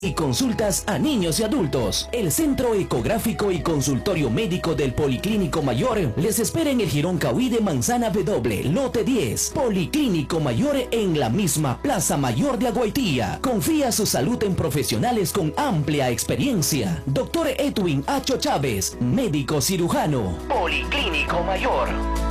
y consultas a niños y adultos. El Centro Ecográfico y Consultorio Médico del Policlínico Mayor les espera en el Jirón Cauí de Manzana W, lote 10. Policlínico Mayor en la misma Plaza Mayor de Aguaitía. Confía su salud en profesionales con amplia experiencia. Doctor Edwin Acho Chávez, médico cirujano. Policlínico Mayor.